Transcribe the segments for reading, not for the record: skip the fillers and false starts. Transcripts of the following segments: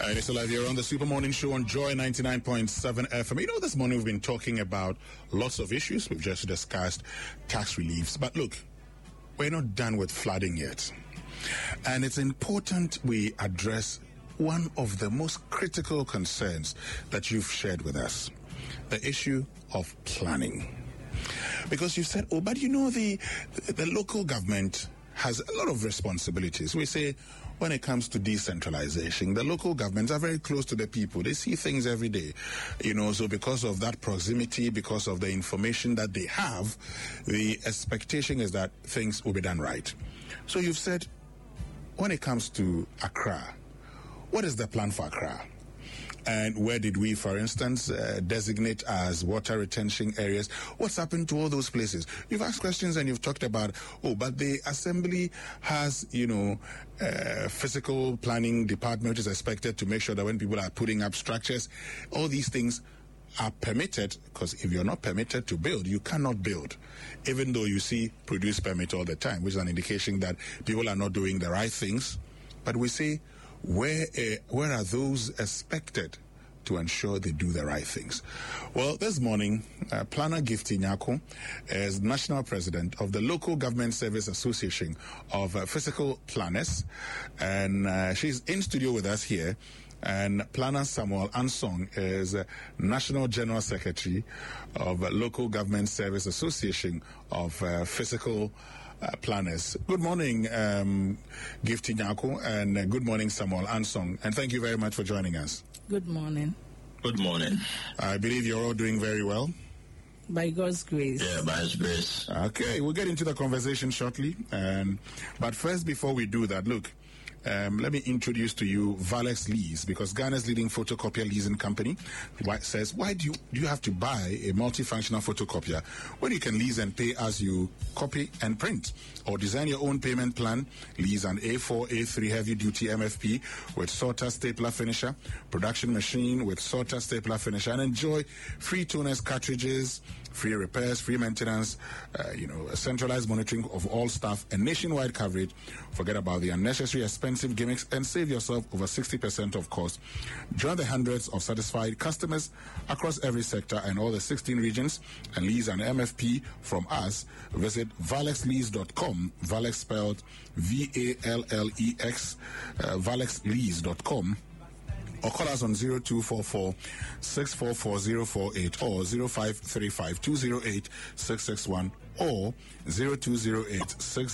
It's live here on the Super Morning Show on Joy 99.7 FM. You know, this morning we've been talking about lots of issues. We've just discussed tax reliefs. But look, we're not done with flooding yet. And it's important we address one of the most critical concerns that you've shared with us, the issue of planning. Because you said, oh, but you know, the local government has a lot of responsibilities. We say when it comes to decentralization, the local governments are very close to the people. They see things every day, you know, so because of that proximity, because of the information that they have, the expectation is that things will be done right. So you've said, when it comes to Accra, what is the plan for Accra? And where did we, for instance, designate as water retention areas? What's happened to all those places? You've asked questions and you've talked about, oh, but the assembly has, you know, physical planning department which is expected to make sure that when people are putting up structures, all these things are permitted, because if you're not permitted to build, you cannot build, even though you see produce permit all the time, which is an indication that people are not doing the right things. But we say, where are those expected to ensure they do the right things? Well, this morning, Planner Gifty Nyako is National President of the Local Government Service Association of Physical Planners, and she's in studio with us here. And Planner Samuel Ansong is National General Secretary of Local Government Service Association of Physical Planners. Good morning, Gifty Nyako, and good morning, Samuel Ansong. And thank you very much for joining us. Good morning. Good morning. I believe you're all doing very well. By God's grace. Yeah, by His grace. Okay, we'll get into the conversation shortly. But first, before we do that, look, let me introduce to you Valex Lease, because Ghana's leading photocopier leasing company says, why do you have to buy a multifunctional photocopier when you can lease and pay as you copy and print? Or design your own payment plan, lease an A4, A3 heavy-duty MFP with sorter stapler finisher, production machine with sorter stapler finisher, and enjoy free toners, cartridges, free repairs, free maintenance, centralized monitoring of all staff, and nationwide coverage. Forget about the unnecessary expensive gimmicks and save yourself over 60% of cost. Join the hundreds of satisfied customers across every sector and all the 16 regions and lease an MFP from us. Visit valexlease.com, Valex spelled V-A-L-L-E-X, valexlease.com. Or call us on 0244 644 or 0535 208 661 or 0208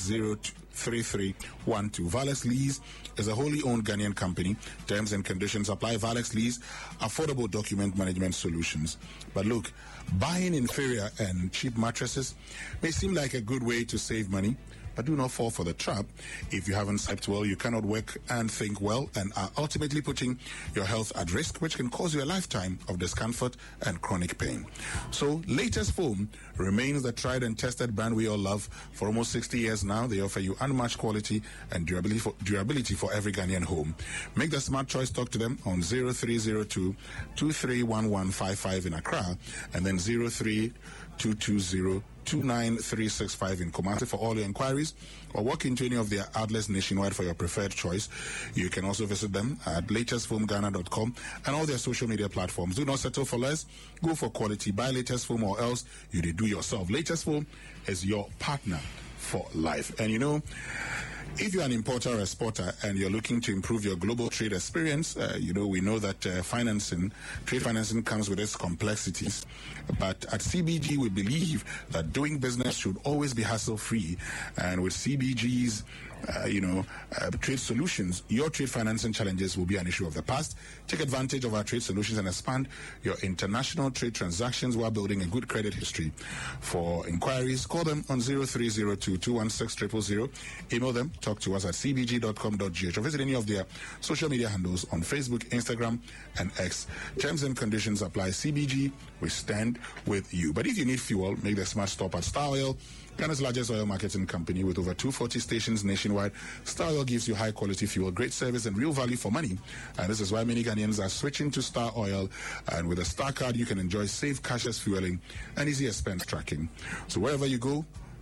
603312. Valex Lease is a wholly owned Ghanaian company. Terms and conditions apply. Valex Lease, affordable document management solutions. But look, buying inferior and cheap mattresses may seem like a good way to save money, but do not fall for the trap. If you haven't slept well, you cannot work and think well, and are ultimately putting your health at risk, which can cause you a lifetime of discomfort and chronic pain. So, Latest Foam remains the tried and tested brand we all love. For almost 60 years now, they offer you unmatched quality and durability for every Ghanaian home. Make the smart choice. Talk to them on 0302 231155 in Accra, and then 03220 29365 in Kumasi for all your inquiries, or walk into any of their outlets nationwide for your preferred choice. You can also visit them at latestfoamghana.com and all their social media platforms. Do not settle for less. Go for quality. Buy Latest Foam, or else you do yourself. Latest Foam is your partner for life. And you know, if you're an importer or exporter and you're looking to improve your global trade experience, we know that trade financing comes with its complexities. But at CBG, we believe that doing business should always be hassle-free. And with CBG's, trade solutions, your trade financing challenges will be an issue of the past. Take advantage of our trade solutions and expand your international trade transactions while building a good credit history. For inquiries, call them on 0302 216 000. Email them. Talk to us at cbg.com.gh or visit any of their social media handles on Facebook, Instagram, and X. Terms and conditions apply. CBG, we stand with you. But if you need fuel, make the smart stop at Star Oil, Ghana's largest oil marketing company with over 240 stations nationwide. Star Oil gives you high quality fuel, great service, and real value for money. And this is why many Ghanaians are switching to Star Oil. And with a Star card, you can enjoy safe cashless fueling and easy expense tracking. So wherever you go,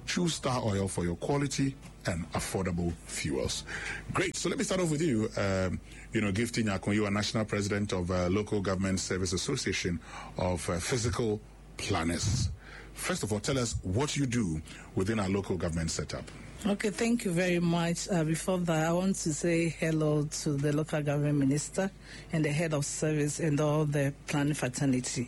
Choose Star Oil for your quality and affordable fuels. Great. So let me start off with you. Gifty Nyakon, you are National President of Local Government Service Association of Physical Planners. First of all, tell us what you do within our local government setup. Okay, thank you very much. Before that, I want to say hello to the local government minister and the head of service and all the planning fraternity.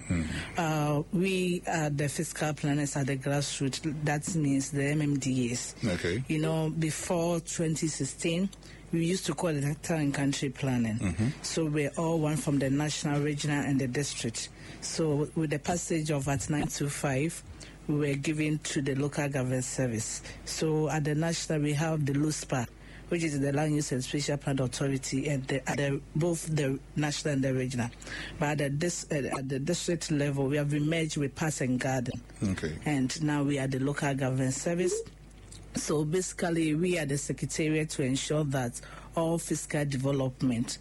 We are the fiscal planners at the grassroots. That means the MMDAs. Okay. Before 2016, we used to call it town and country planning. So we're all one from the national, regional, and the district. So with the passage of Act 925, we were given to the local government service. So at the national, we have the LUSPA, which is the Land Use and Special Plan Authority, and both the national and the regional. But at the district level, we have been merged with Pass and Garden. Okay. And now we are the local government service. So basically, we are the secretariat to ensure that all fiscal development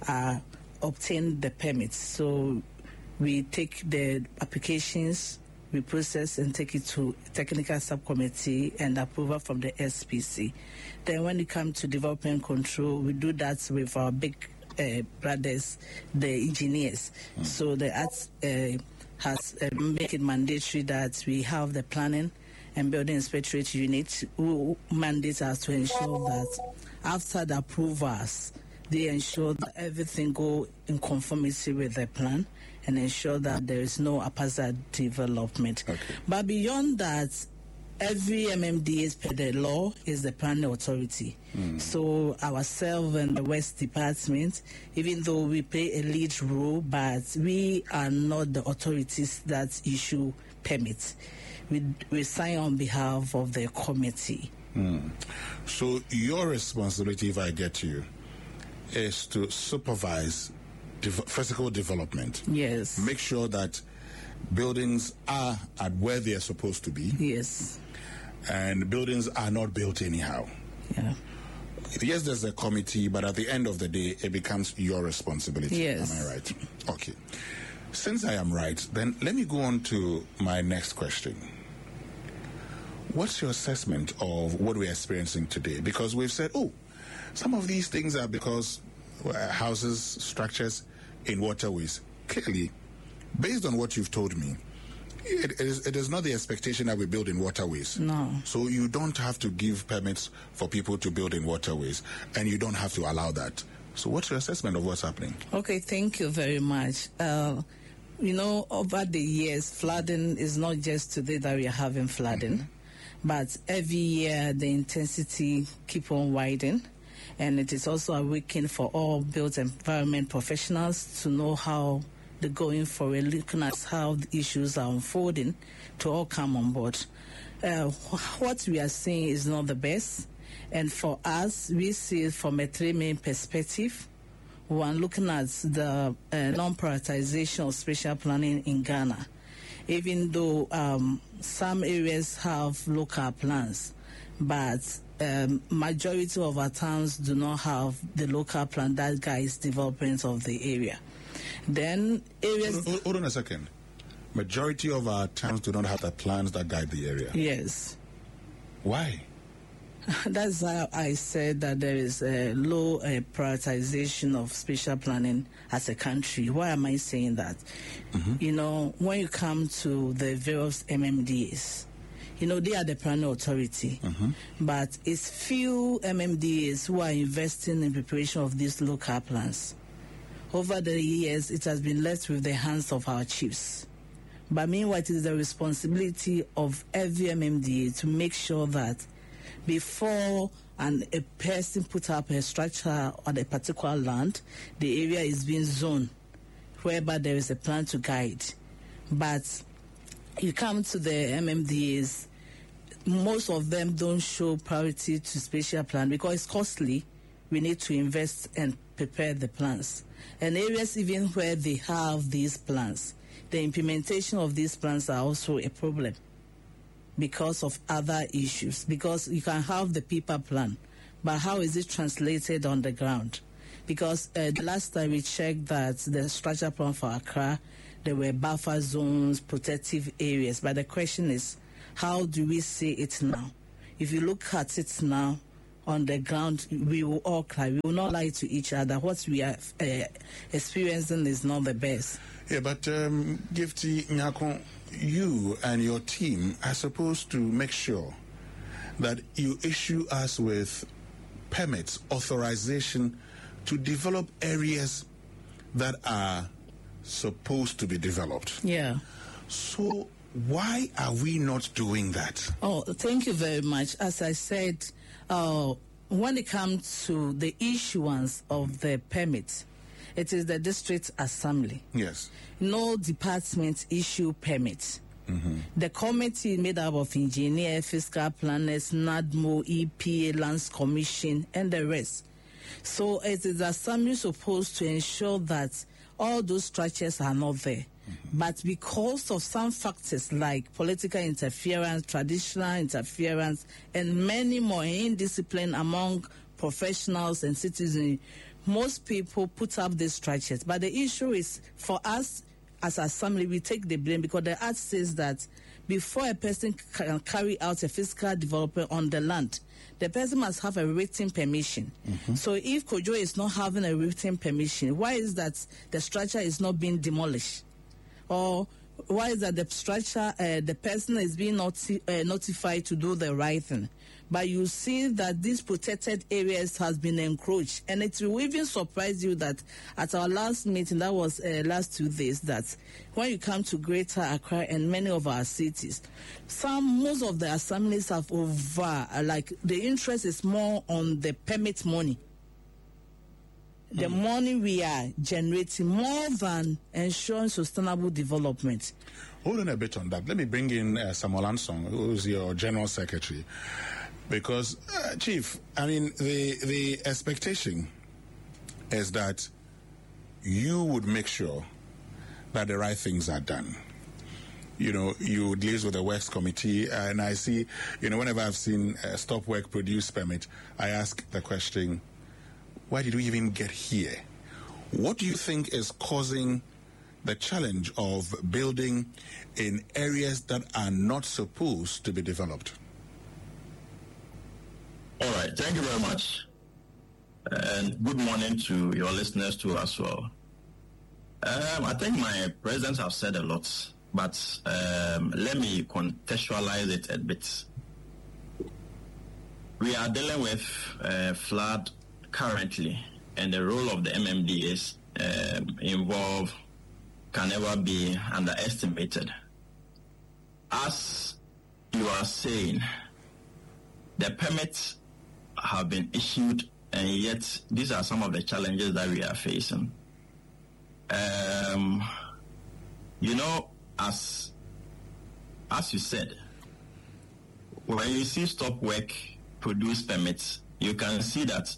obtain the permits. So we take the applications, we process and take it to technical subcommittee and approval from the SPC. Then when it comes to development control, we do that with our big brothers, the engineers. So the Act has made it mandatory that we have the planning and building inspectorate unit who mandate us to ensure that after the approvals, they ensure that everything go in conformity with the plan and ensure that there is no haphazard development. Okay. But beyond that, every MMDA as per the law is the planning authority. So ourselves and the West Department, even though we play a lead role, but we are not the authorities that issue permits. We sign on behalf of the committee. So your responsibility, if I get you, is to supervise physical development. Yes. Make sure that buildings are at where they are supposed to be. Yes. And buildings are not built anyhow. Yeah. Yes, there's a committee, but at the end of the day, it becomes your responsibility. Yes. Am I right? Okay. Since I am right, then let me go on to my next question. What's your assessment of what we're experiencing today? Because we've said, some of these things are because houses, structures in waterways. Clearly, based on what you've told me, it is not the expectation that we build in waterways. No. So you don't have to give permits for people to build in waterways, and you don't have to allow that. So what's your assessment of what's happening? Okay, thank you very much. Over the years, flooding is not just today that we are having flooding, but every year the intensity keep on widening. And it is also a weekend for all built environment professionals to know how they're going forward, looking at how the issues are unfolding, to all come on board. What we are seeing is not the best. And for us, we see it from a three main perspective. One, looking at the non-prioritization of spatial planning in Ghana. Even though some areas have local plans, but majority of our towns do not have the local plan that guides development of the area. Then areas... Hold on a second. Majority of our towns do not have the plans that guide the area. Yes. Why? That's how I said that there is a low prioritization of spatial planning as a country. Why am I saying that? When you come to the various MMDAs, they are the planning authority, but it's few MMDAs who are investing in preparation of these local plans. Over the years, it has been left with the hands of our chiefs. But meanwhile, it is the responsibility of every MMDA to make sure that before a person put up a structure on a particular land, the area is being zoned, whereby there is a plan to guide. But you come to the MMDAs, most of them don't show priority to spatial plan because it's costly. We need to invest and prepare the plans. And areas even where they have these plans, the implementation of these plans are also a problem because of other issues. Because you can have the paper plan, but how is it translated on the ground? Because the last time we checked that the structure plan for Accra, there were buffer zones, protective areas. But the question is, how do we see it now? If you look at it now on the ground, we will all cry. We will not lie to each other. What we are experiencing is not the best. Yeah, but Gifty Nyako, you and your team are supposed to make sure that you issue us with permits, authorization to develop areas that are supposed to be developed. Yeah. So why are we not doing that? Oh, thank you very much. As I said, when it comes to the issuance of the permit, it is the district assembly. Yes. No department issue permits. The committee made up of engineer, fiscal planners, NADMO, EPA, Lands Commission, and the rest. So it is the assembly supposed to ensure that all those structures are not there. But because of some factors like political interference, traditional interference, and many more indiscipline among professionals and citizens, most people put up these structures. But the issue is, for us as assembly, we take the blame because the act says that before a person can carry out a physical development on the land, the person must have a written permission. So if Kojo is not having a written permission, why is that the structure is not being demolished? Or why is that the structure, the person is being notified to do the right thing? But you see that these protected areas has been encroached. And it will even surprise you that at our last meeting, that was last 2 days, that when you come to Greater Accra and many of our cities, most of the assemblies have like the interest is more on the permit money. The money we are generating more than ensuring sustainable development. Hold on a bit on that. Let me bring in Samuel Ansong, who's your General Secretary. Because, Chief, I mean, the expectation is that you would make sure that the right things are done. You know, you liaise with the Works Committee, and I see, you know, whenever I've seen stop work produce permit, I ask the question, why did we even get here? What do you think is causing the challenge of building in areas that are not supposed to be developed? All right, thank you very much. And good morning to your listeners too as well. I think my presidents have said a lot, but let me contextualize it a bit. We are dealing with flood currently, and the role of the MMDAs involved can never be underestimated. As you are saying, the permits have been issued, and yet these are some of the challenges that we are facing. You know, as you said, when you see stop work produce permits, you can see that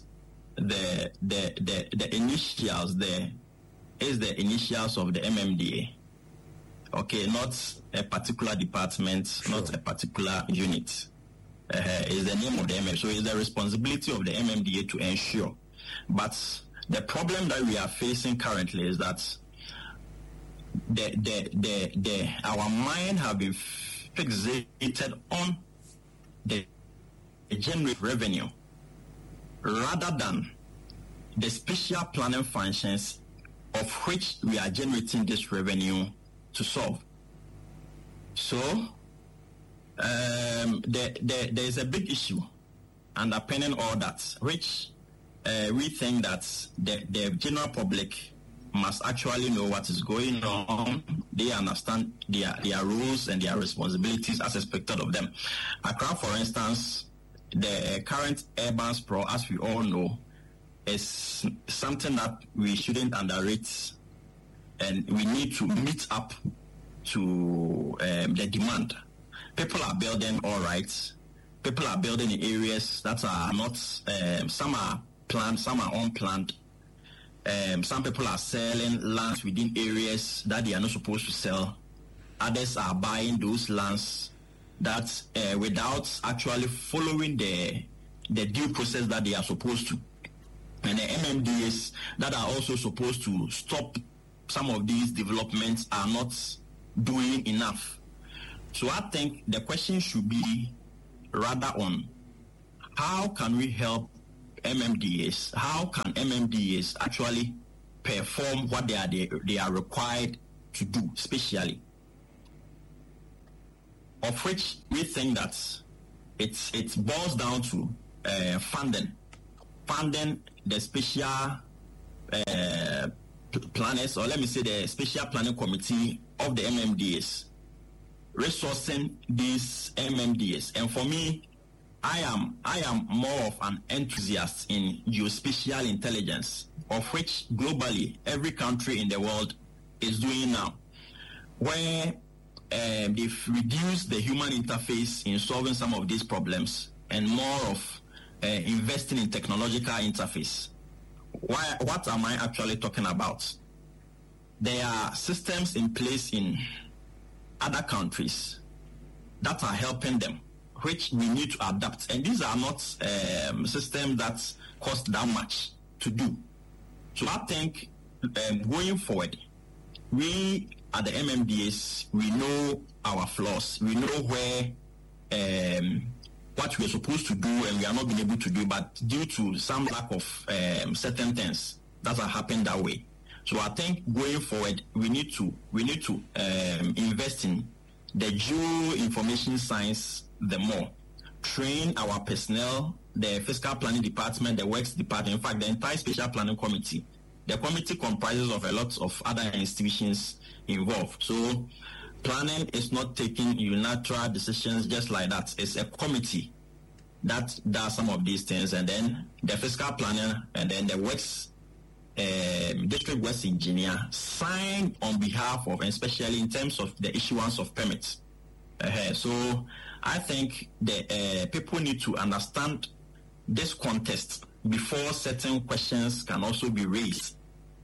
the initials there is the initials of the MMDA. Okay, not a particular department, sure. Not a particular unit. Is the name of the MMDA. So it's the responsibility of the MMDA to ensure. But the problem that we are facing currently is that our mind have been fixated on the generate revenue rather than the special planning functions of which we are generating this revenue to solve. So there is a big issue underpinning all that, which we think that the general public must actually know what is going on. They understand their rules and their responsibilities as expected of them. Accra, for instance, the current urban sprawl, as we all know, is something that we shouldn't underrate, and we need to meet up to the demand. People are building all right. People are building in areas that are not, some are planned, some are unplanned. Some people are selling lands within areas that they are not supposed to sell. Others are buying those lands that without actually following the due process that they are supposed to. And the MMDAs that are also supposed to stop some of these developments are not doing enough So I think the question should be rather on how can we help MMDAs? How can MMDAs actually perform what they are required to do, especially? Of which we think that it boils down to funding the special planners, or let me say the special planning committee of the MMDAs, resourcing these MMDAs. And for me, I am more of an enthusiast in geospatial intelligence, of which globally every country in the world is doing now, where they've reduced the human interface in solving some of these problems and more of investing in technological interface. What am I actually talking about? There are systems in place in other countries that are helping them, which we need to adapt. And these are not systems that cost that much to do. So I think going forward, we at the MMDAs, we know our flaws. We know where what we're supposed to do and we are not being able to do, but due to some lack of certain things that are happening that way. So I think going forward, we need to invest in the geo-information science the more, train our personnel, the fiscal planning department, the works department, in fact, the entire special planning committee. The committee comprises of a lot of other institutions involved. So planning is not taking unilateral decisions just like that. It's a committee that does some of these things, and then the fiscal planner and then the works district works engineer sign on behalf of, and especially in terms of the issuance of permits. So I think the people need to understand this context before certain questions can also be raised.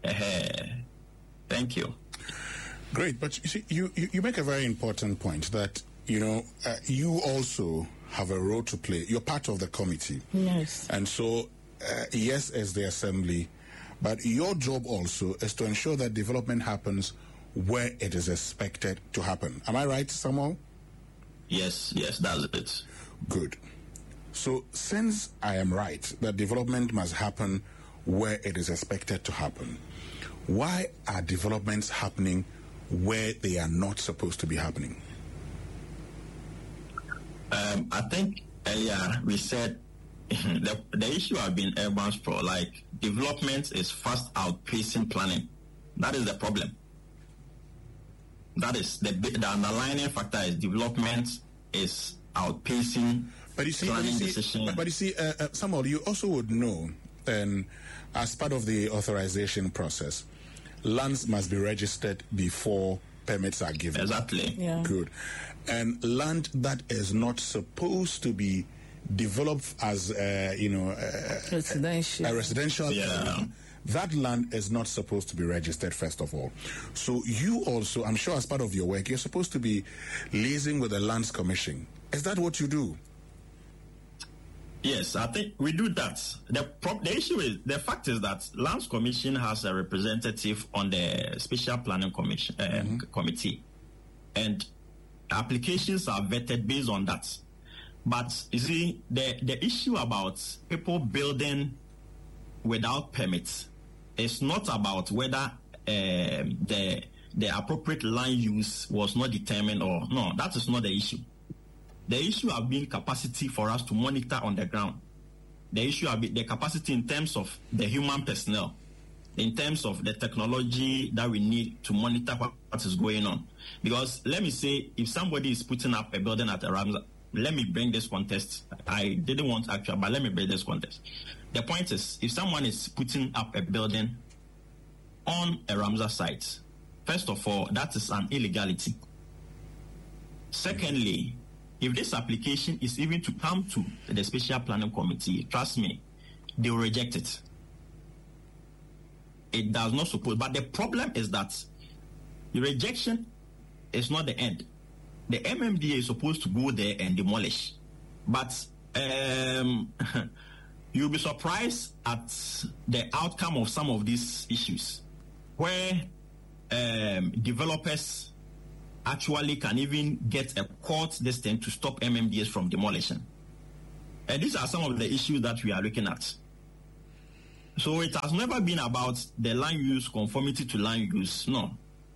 Thank you. Great, but you see, you make a very important point that you also have a role to play. You're part of the committee. Yes. And so, yes, as the assembly, but your job also is to ensure that development happens where it is expected to happen. Am I right, Samuel? Yes, that's it. Good. So, since I am right that development must happen where it is expected to happen, why are developments happening where they are not supposed to be happening? I think earlier we said the issue has been urban sprawl. Like, development is fast outpacing planning. That is the problem. That is the underlying factor is development is outpacing planning decision. But you see, Samuel, you also would know, as part of the authorization process, lands must be registered before permits are given. Exactly. Yeah. Good. And land that is not supposed to be developed as, residential. A residential. Yeah. That land is not supposed to be registered, first of all. So you also, I'm sure as part of your work, you're supposed to be liaising with the Lands Commission. Is that what you do? Yes, I think we do that. The issue is, the fact is that Lands Commission has a representative on the Special Planning Commission committee, and applications are vetted based on that. But you see, the issue about people building without permits is not about whether the appropriate land use was not determined or no. That is not the issue. The issue has been capacity for us to monitor on the ground. The issue has been the capacity in terms of the human personnel, in terms of the technology that we need to monitor what is going on. Because let me say, if somebody is putting up a building at a Ramsar, let me bring this context. I didn't want actual, but let me bring this context. The point is, if someone is putting up a building on a Ramsar site, first of all, that is an illegality. Secondly, if this application is even to come to the Special Planning Committee, trust me, they will reject it. It does not support. But the problem is that the rejection is not the end. The MMDA is supposed to go there and demolish. But you'll be surprised at the outcome of some of these issues, where developers actually can even get a court this thing to stop MMDAs from demolition. And these are some of the issues that we are looking at. So it has never been about the land use conformity to land use, no.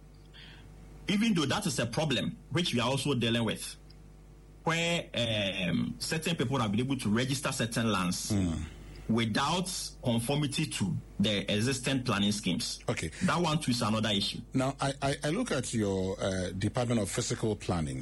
Even though that is a problem, which we are also dealing with, where certain people have been able to register certain lands without conformity to the existing planning schemes. Okay. That one too is another issue. Now, I look at your Department of Physical Planning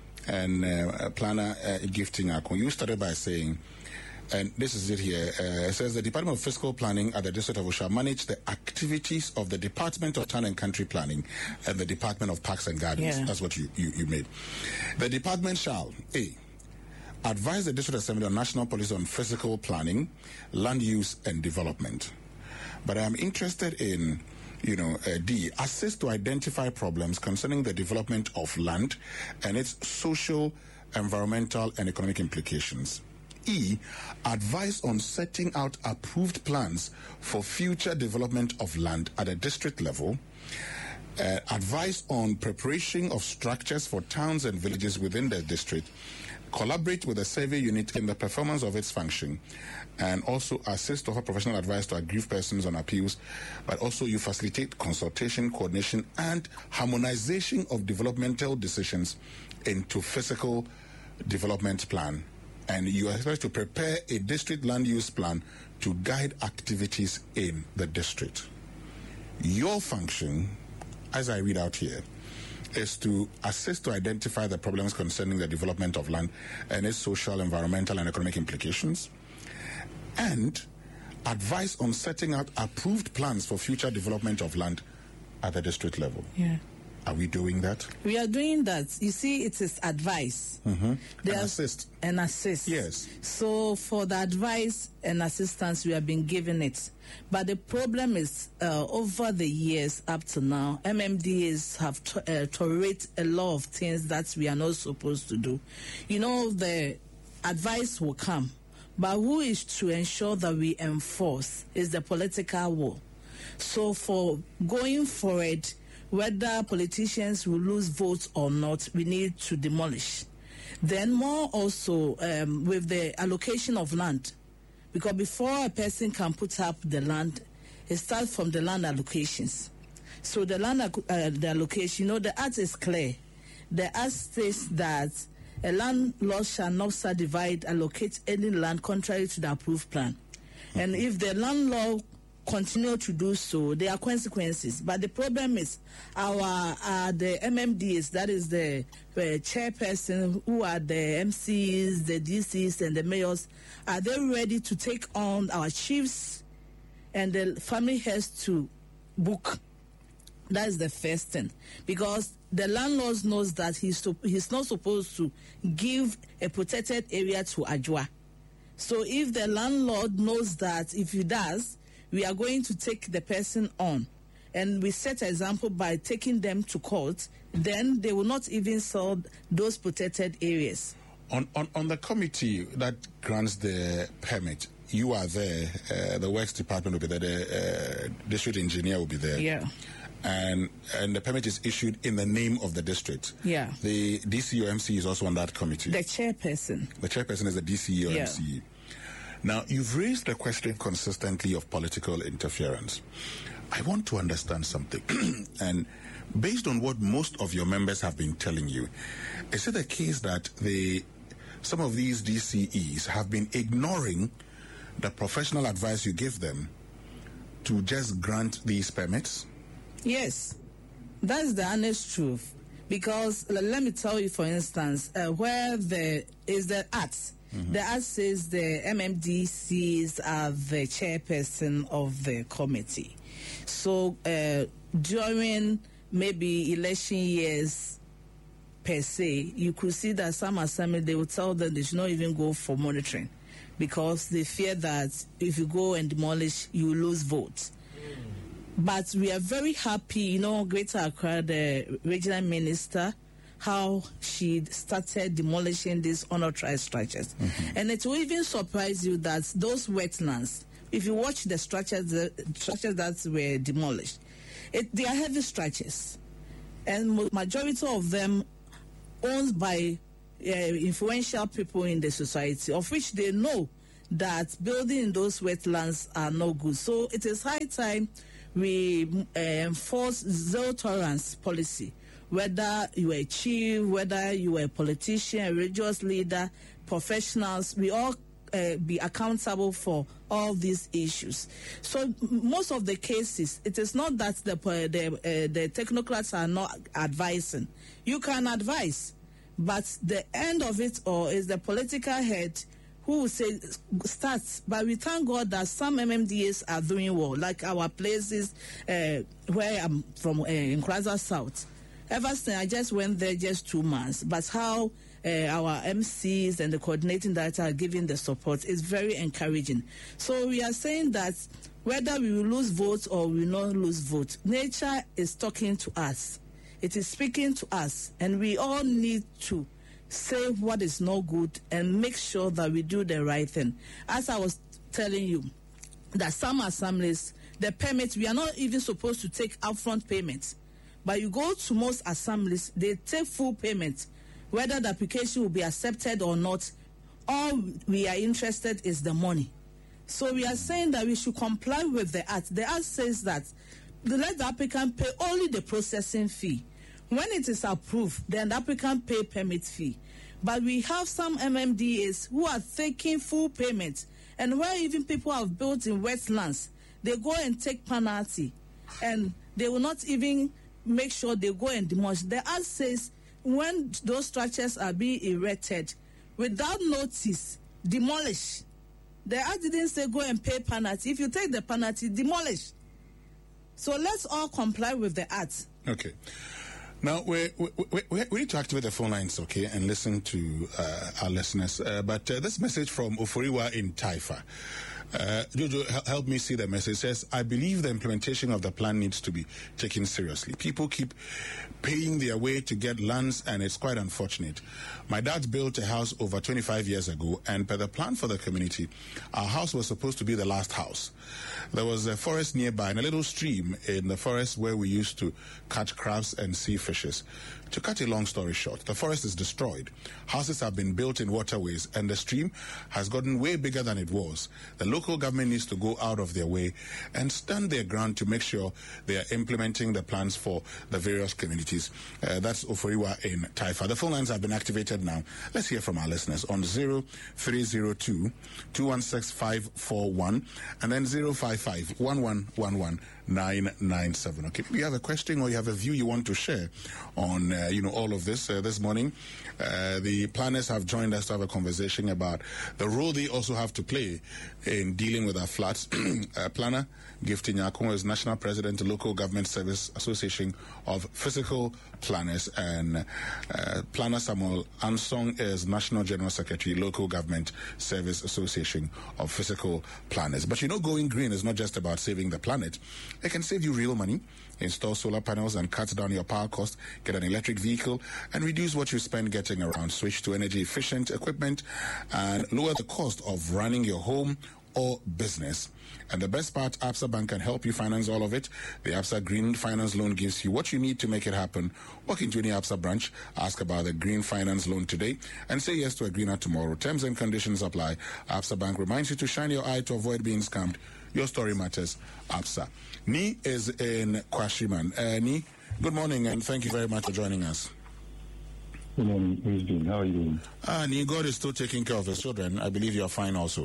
and Planner Gifting Akon. You started by saying, and this is it here, it says the Department of Fiscal Planning at the District level shall manage the activities of the Department of Town and Country Planning and the Department of Parks and Gardens. Yeah. That's what you made. The department shall, A, advise the District Assembly on national policy on physical planning, land use and development. But I am interested in, D, assist to identify problems concerning the development of land and its social, environmental and economic implications. E, advise on setting out approved plans for future development of land at a district level. Advise on preparation of structures for towns and villages within the district. Collaborate with the survey unit in the performance of its function, and also assist to offer professional advice to aggrieved persons on appeals. But also you facilitate consultation, coordination, and harmonization of developmental decisions into physical development plan. And you are supposed to prepare a district land use plan to guide activities in the district. Your function, as I read out here, is to assist to identify the problems concerning the development of land and its social, environmental, and economic implications, and advise on setting out approved plans for future development of land at the district level. Yeah. Are we doing that? We are doing that. You see, it is advice. And assist. And assist. Yes. So for the advice and assistance, we have been given it. But the problem is, over the years up to now, MMDAs have tolerated a lot of things that we are not supposed to do. The advice will come, but who is to ensure that we enforce is the political will. So for going forward, whether politicians will lose votes or not, we need to demolish. Then more also with the allocation of land, because before a person can put up the land, it starts from the land allocations. So the land the allocation, the act is clear. The act states that a landlord shall not subdivide, allocate any land contrary to the approved plan. And if the landlord continue to do so, there are consequences. But the problem is the MMDs, that is the chairperson, who are the MCs, the DCs, and the mayors, are they ready to take on our chiefs and the family heads to book? That is the first thing, because the landlord knows that he's not supposed to give a protected area to Ajwa. So if the landlord knows that if he does, we are going to take the person on, and we set an example by taking them to court, then they will not even sell those protected areas. On the committee that grants the permit, you are there, the works department will be there, the district engineer will be there. Yeah. And the permit is issued in the name of the district. Yeah. The DCOMC is also on that committee. The chairperson. The chairperson is the DCOMC. Yeah. Now, you've raised the question consistently of political interference. I want to understand something. And based on what most of your members have been telling you, is it the case that some of these DCEs have been ignoring the professional advice you give them to just grant these permits? Yes, that's the honest truth. Because let me tell you, for instance, where there is the act. The act says the MMDCs are the chairperson of the committee. So during maybe election years per se, you could see that some assembly, they will tell them they should not even go for monitoring, because they fear that if you go and demolish, you lose votes. But we are very happy, Greater Accra, the regional minister, how she started demolishing these unauthorized structures. And it will even surprise you that those wetlands, if you watch the structures that were demolished, they are heavy structures. and majority of them owned by influential people in the society, of which they know that building in those wetlands are no good. So it is high time we enforce zero tolerance policy. Whether you are a chief, whether you are a politician, a religious leader, professionals, we all be accountable for all these issues. So most of the cases, it is not that the technocrats are not advising. You can advise, but the end of it all is the political head who will say starts. But we thank God that some MMDAs are doing well, like our places where I'm from in Kraza South. Everston, I just went there just 2 months, but how our MCs and the coordinating director are giving the support is very encouraging. So we are saying that whether we will lose votes or we will not lose votes, nature is talking to us. It is speaking to us, and we all need to say what is not good and make sure that we do the right thing. As I was telling you, that some assemblies, the permits, we are not even supposed to take upfront payments. But you go to most assemblies, they take full payment, whether the application will be accepted or not. All we are interested is the money. So we are saying that we should comply with the Act. The Act says that let the applicant pay only the processing fee. When it is approved, then the applicant pay permit fee. But we have some MMDAs who are taking full payment, and where even people have built in wetlands, they go and take penalty, and they will not even make sure they go and demolish. The Act says when those structures are being erected, without notice, demolish. The Act didn't say go and pay penalty. If you take the penalty, demolish. So let's all comply with the Act. Okay. Now, we need to activate the phone lines, okay, and listen to our listeners. But this message from Oforiwa in Taifa. Jojo, help me see the message. It says, I believe the implementation of the plan needs to be taken seriously. People keep paying their way to get lands, and it's quite unfortunate. My dad built a house over 25 years ago, and per the plan for the community, our house was supposed to be the last house. There was a forest nearby and a little stream in the forest where we used to catch crabs and sea fishes. To cut a long story short, the forest is destroyed. Houses have been built in waterways, and the stream has gotten way bigger than it was. The local government needs to go out of their way and stand their ground to make sure they are implementing the plans for the various communities. That's Oforiwa in Taifa. The phone lines have been activated now. Let's hear from our listeners on 0302 216 541 and then 055 1111 997. Okay, you have a question or you have a view you want to share on all of this this morning. The planners have joined us to have a conversation about the role they also have to play in dealing with our floods. Planner Gifty Nyako is National President of Local Government Service Association of Physical Planners, and Planner Samuel Ansong is National General Secretary, Local Government Service Association of Physical Planners. But going green is not just about saving the planet. It can save you real money. Install solar panels and cut down your power cost, get an electric vehicle, and reduce what you spend getting around. Switch to energy-efficient equipment and lower the cost of running your home or business. And the best part, Absa Bank can help you finance all of it. The Absa Green Finance Loan gives you what you need to make it happen. Walk into any Absa branch, ask about the Green Finance Loan today, and say yes to a greener tomorrow. Terms and conditions apply. Absa Bank reminds you to shine your eye to avoid being scammed. Your story matters, Absa. Ni is in Kwashiman. Ni, good morning, and thank you very much for joining us. Good morning, Wisdom. How are you doing? Ni, God is still taking care of his children. I believe you are fine also.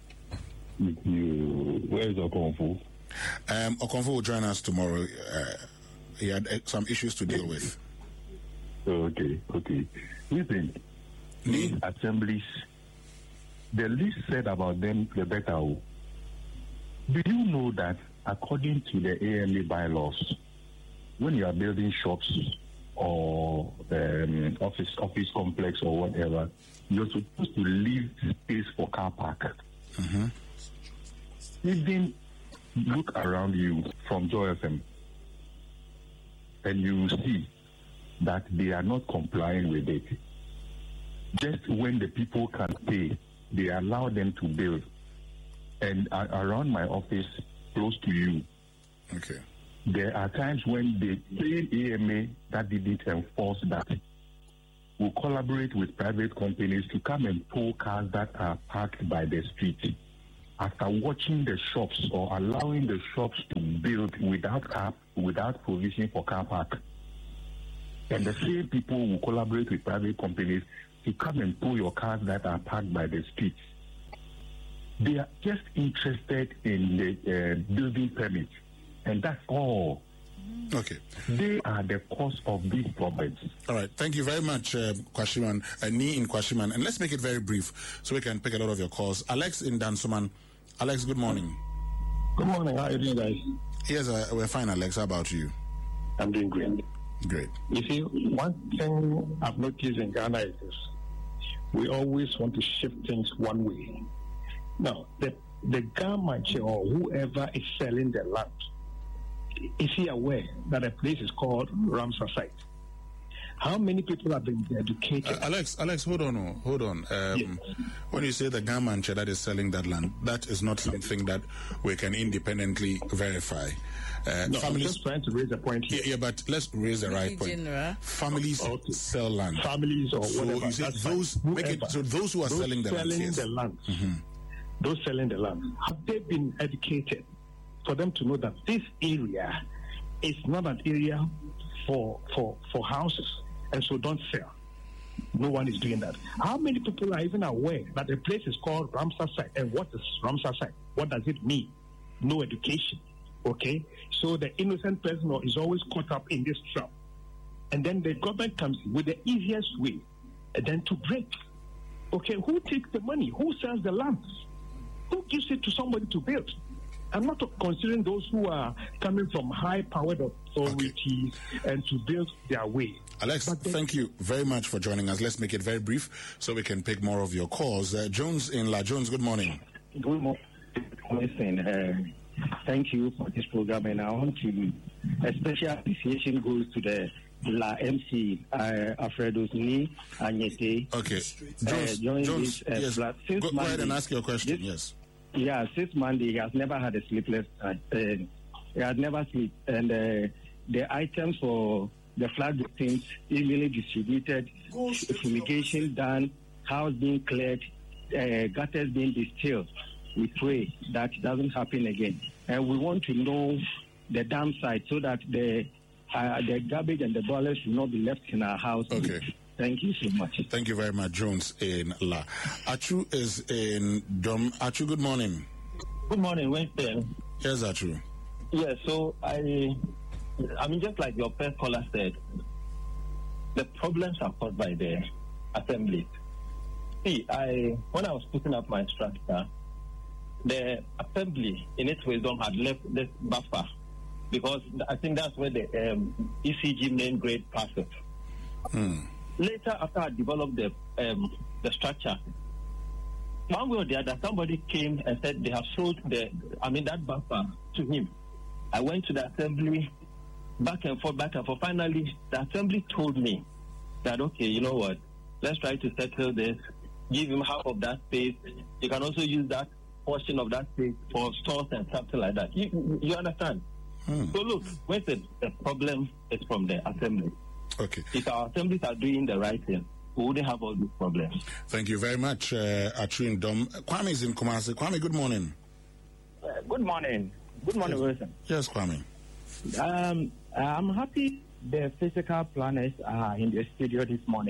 Where is Okonfu? Okonfu will join us tomorrow. He had some issues to deal with. Okay. Listen, these assemblies, the least said about them, the better. Do you know that according to the ALA bylaws, when you are building shops or office complex or whatever, you're supposed to leave space for car park? Mm-hmm. Even look around you from Joy FM, and you see that they are not complying with it. Just when the people can pay, they allow them to build. And around my office, close to you, okay, there are times when the same AMA that didn't enforce that will collaborate with private companies to come and tow cars that are parked by the street after watching the shops or allowing the shops to build without provision for car park. And the same people will collaborate with private companies to come and tow your cars that are parked by the streets. They are just interested in the building permits, and that's all. Okay. They are the cause of these problems. All right. Thank you very much, Kwashiman, Ni in Kwashiman. And let's make it very brief so we can pick a lot of your calls. Alex in Dansoman. Alex, good morning. Good morning. How are you doing, guys? Yes, we're fine, Alex. How about you? I'm doing great. Great. You see, one thing I've noticed in Ghana is this. We always want to shift things one way. Now, the government or whoever is selling the land, is he aware that a place is called Ramsar site? How many people have been educated? Alex, hold on. Yes. When you say the government that is selling that land, that is not something that we can independently verify. No, I'm just trying to raise a point here. Yeah, but let's raise the right point. Families sell land. Families or whatever. So those who are selling the land. Mm-hmm. Those selling the land, have they been educated for them to know that this area is not an area for houses, and so don't sell? No one is doing that. How many people are even aware that a place is called Ramsar site? And what is Ramsar site? What does it mean? No education. Okay? So the innocent person is always caught up in this trap. And then the government comes in with the easiest way, and then to break. Okay, who takes the money? Who sells the land? Who gives it to somebody to build? I'm not considering those who are coming from high-powered authorities and to build their way. Alex, thank you very much for joining us. Let's make it very brief so we can pick more of your calls. Jones in La Jones, good morning. Good morning. Listen, thank you for this program, and I want to a special appreciation goes to the La MC Alfredo Ni Anyete. Okay, Jones, yes. Go ahead and ask your question. Yes. Yeah, since Monday he has never had a sleepless night. He has never slept, and the items for the flood victims evenly distributed, fumigation done, house being cleared, gutters being distilled. We pray that it doesn't happen again, and we want to know the dam site so that the garbage and the boilers should not be left in our house. Okay. Thank you so much. Thank you very much, Jones in La. Achu is in Dom. Achu, good morning. Good morning, Wednesday. Yes, Achu. Yeah, so I mean, just like your first caller said, the problems are caused by the assembly. See, when I was putting up my structure, the assembly, in its wisdom, had left this buffer because I think that's where the ECG main grade passes. Later, after I developed the structure, one way or the other, somebody came and said they have sold that buffer to him. I went to the assembly, back and forth. Finally, the assembly told me that, okay, you know what, let's try to settle this, give him half of that space. You can also use that portion of that space for stores and something like that. You understand? So look, when the problem is from the assembly. Okay. If our assemblies are doing the right thing, we wouldn't have all these problems. Thank you very much, Achu in Dom. Kwame is in Kumasi. Kwame, good morning. Good morning. Good morning, Wilson. Yes, Kwame. I'm happy the physical planners are in the studio this morning.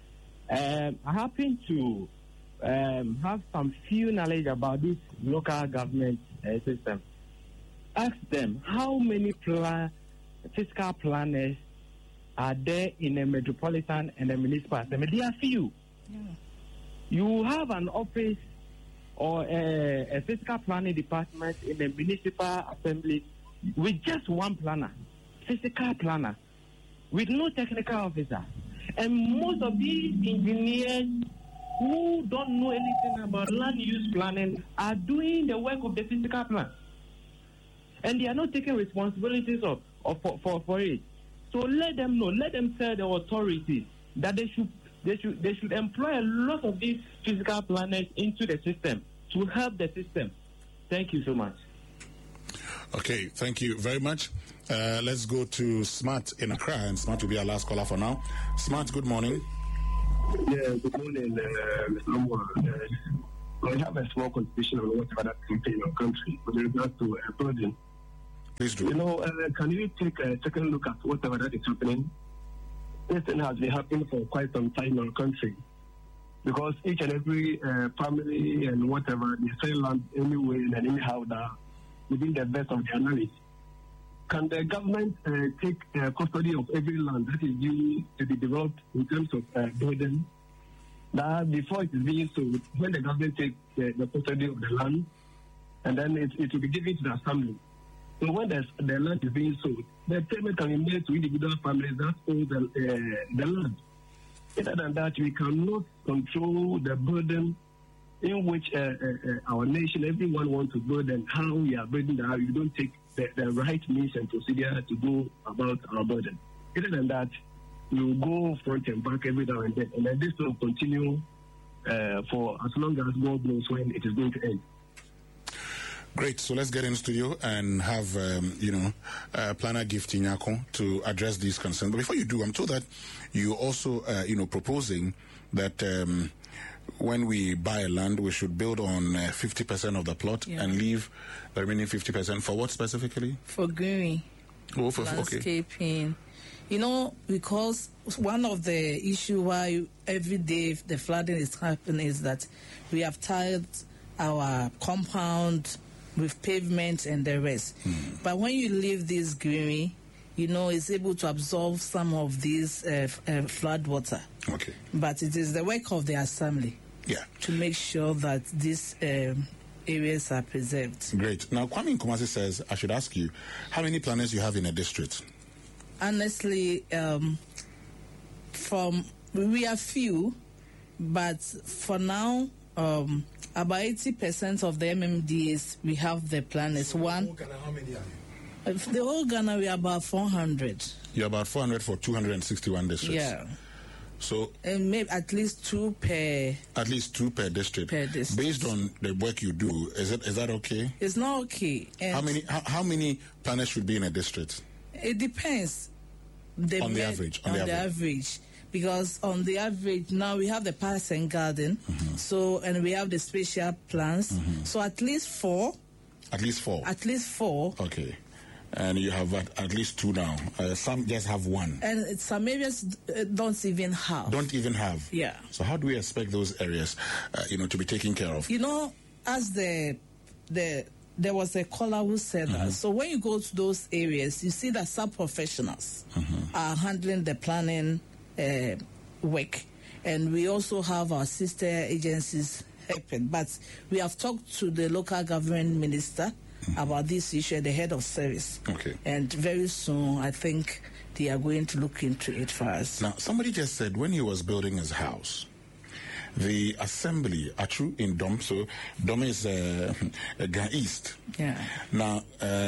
I happen to have some few knowledge about this local government system. Ask them how many fiscal planners are there in a metropolitan and a municipal assembly. There are few. Yeah. You have an office or a fiscal planning department in a municipal assembly with just one planner, fiscal planner, with no technical officer. And most of these engineers who don't know anything about land use planning are doing the work of the fiscal plan. And they are not taking responsibilities for it. So let them know, let them tell the authorities that they should employ a lot of these physical planners into the system to help the system. Thank you so much. Okay, thank you very much. Let's go to Smart in Accra, and Smart will be our last caller for now. Smart, good morning. Yeah, good morning, Mr. Omwa. I have a small contribution on whatever that's happening in our country with regards to building. Please do. You know, can you take a second look at whatever that is happening? This thing has been happening for quite some time in our country, because each and every family and whatever, they sell land anyway and anyhow that within the best of their knowledge. Can the government take custody of every land that is due to be developed in terms of building? That before it is being sold, when the government takes the custody of the land, and then it will be given to the assembly. So when the land is being sold, the payment can be made to individual families that own the land. Other than that, we cannot control the burden in which our nation, everyone wants to build, and how we are building the house. You don't take the right means and procedure to go about our burden. Other than that, we will go front and back every now and then this will continue for as long as God knows when it is going to end. Great. So let's get in studio and have, Planner Gift Nyako to address these concerns. But before you do, I'm told that you also, proposing that when we buy land, we should build on 50% of the plot and leave the remaining 50% for what specifically? For greenery. Oh, for landscaping. Okay. You know, because one of the issue why every day the flooding is happening is that we have tiled our compound with pavement and the rest. But when you leave this greenery, it's able to absorb some of these flood water. Okay. But it is the work of the assembly to make sure that these areas are preserved. Great. Now, Kwame Nkrumah says, I should ask you, how many planners you have in a district? Honestly, we are few, but for now, about 80% of the MMDAs, we have the planners. How many are you? The whole Ghana, we are about 400. You're about 400 for 261 districts. Yeah. So and maybe at least two per. At least two per district. Based on the work you do, is that okay? It's not okay. And how many planners should be in a district? It depends. On the average. Because on the average, now we have the Palace and Garden, and we have the special plans. So at least four. At least four? At least four. Okay. And you have at least two now. Some just have one. And some areas don't even have. Don't even have? Yeah. So how do we expect those areas, to be taken care of? As there was a caller who said that. So when you go to those areas, you see that sub-professionals are handling the planning work. And we also have our sister agencies helping. But we have talked to the local government minister about this issue, the head of service. Okay. And very soon, I think they are going to look into it for us. Now, somebody just said when he was building his house, the assembly, Achu in Dom, so Dom is Ga East. Yeah. Now,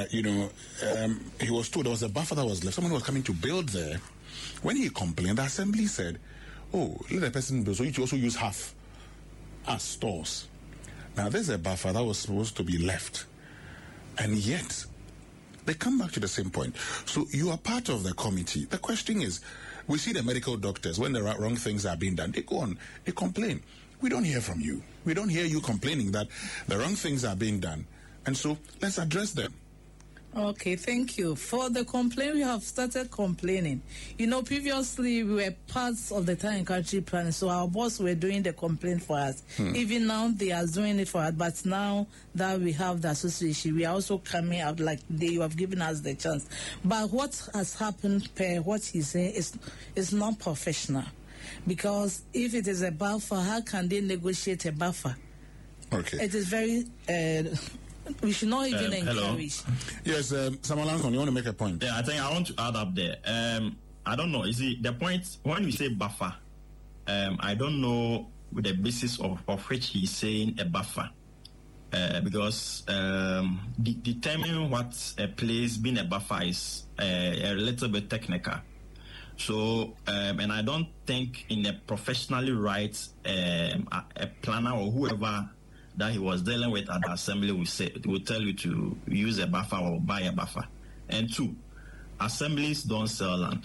he was told there was a buffer that was left. Someone was coming to build there. When he complained, the assembly said, let the person build, so you also use half as stores. Now, there's a buffer that was supposed to be left. And yet, they come back to the same point. So you are part of the committee. The question is, we see the medical doctors, when the wrong things are being done, they go on, they complain. We don't hear from you. We don't hear you complaining that the wrong things are being done. And so let's address them. Okay, thank you. For the complaint, we have started complaining. Previously, we were parts of the Town and Country Plan, so our boss were doing the complaint for us. Even now, they are doing it for us. But now that we have the association, we are also coming out like you have given us the chance. But what has happened, per what he's saying, is not professional. Because if it is a buffer, how can they negotiate a buffer? Okay. It is very... we should not even encourage. Yes, Samalanko, you want to make a point? Yeah, I think I want to add up there. I don't know. You see, the point, when we say buffer, I don't know the basis of which he's saying a buffer. Because determining what a place being a buffer is a little bit technical. So, and I don't think in a professionally right, a planner or whoever that he was dealing with at the assembly will tell you to use a buffer or buy a buffer. And two, assemblies don't sell land.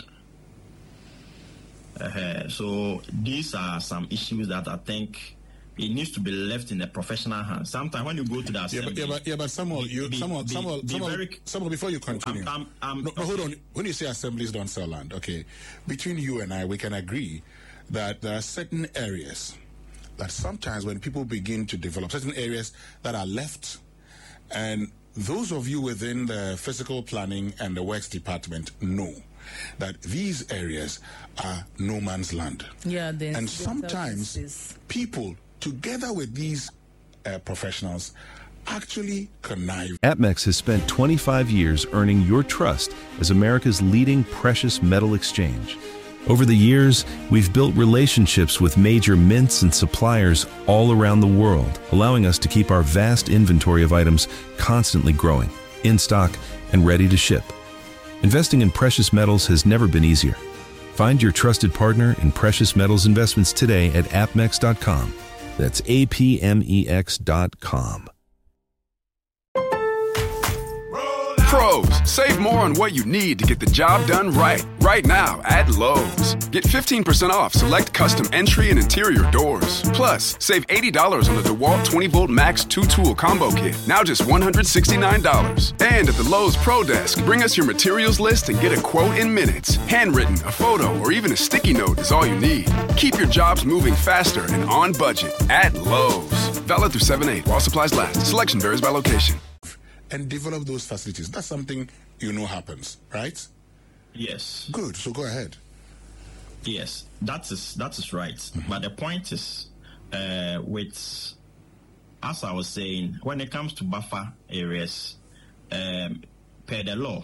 So these are some issues that I think it needs to be left in the professional hands. Sometimes when you go to the assembly... but Samuel, Samuel, before you continue... No, hold on. When you say assemblies don't sell land, okay, between you and I, we can agree that there are certain areas that sometimes when people begin to develop, certain areas that are left, and those of you within the physical planning and the works department know that these areas are no man's land. Yeah, and sometimes people, together with these professionals, actually connive. APMEX has spent 25 years earning your trust as America's leading precious metal exchange. Over the years, we've built relationships with major mints and suppliers all around the world, allowing us to keep our vast inventory of items constantly growing, in stock and ready to ship. Investing in precious metals has never been easier. Find your trusted partner in precious metals investments today at apmex.com. That's apmex.com. Pros, save more on what you need to get the job done right. Right now at Lowe's. Get 15% off select custom entry and interior doors. Plus, save $80 on the DeWalt 20-volt Max 2-tool combo kit. Now just $169. And at the Lowe's Pro Desk, bring us your materials list and get a quote in minutes. Handwritten, a photo, or even a sticky note is all you need. Keep your jobs moving faster and on budget at Lowe's. Valid through 7/8 while supplies last. Selection varies by location. And develop those facilities. That's something you know happens, right? Yes. Good. So go ahead. Yes, that is right. Mm-hmm. But the point is, with, as I was saying, when it comes to buffer areas, per the law,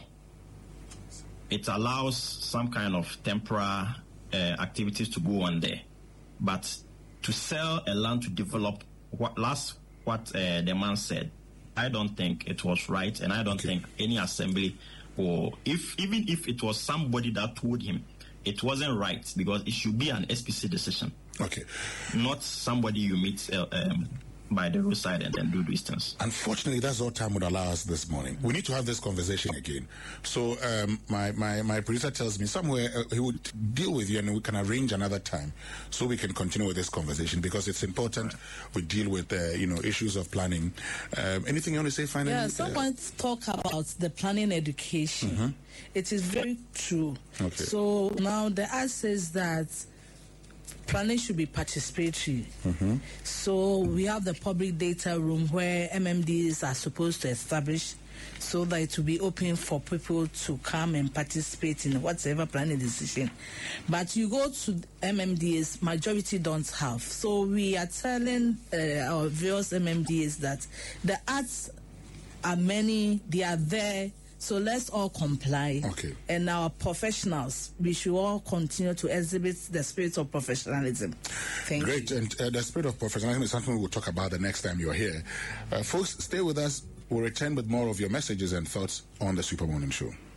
it allows some kind of temporary activities to go on there. But to sell a land to develop, what the man said, I don't think it was right, and I don't think any assembly, or even if it was somebody that told him it wasn't right, because it should be an SPC decision. Okay. Not somebody you meet by the roadside and then do these things. Unfortunately, that's all time would allow us this morning. We need to have this conversation again. So my producer tells me somewhere he would deal with you and we can arrange another time so we can continue with this conversation, because it's important we deal with issues of planning. Anything you want to say finally? Yeah, someone talk about the planning education. Mm-hmm. It is very true. Okay. So now the act says that planning should be participatory. Mm-hmm. So we have the public data room where MMDs are supposed to establish so that it will be open for people to come and participate in whatever planning decision. But you go to MMDs, majority don't have. So we are telling our various MMDs that the arts are many, they are there. So let's all comply. Okay. And our professionals, we should all continue to exhibit the spirit of professionalism. Thank Great. you. And the spirit of professionalism is something we'll talk about the next time you're here. Folks, stay with us. We'll return with more of your messages and thoughts on the Super Morning Show.